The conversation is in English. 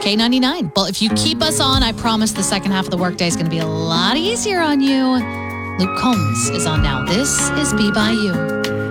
K99. Well, if you keep us on, I promise the second half of the workday is going to be a lot easier on you. Luke Combs is on now. This is Be By You.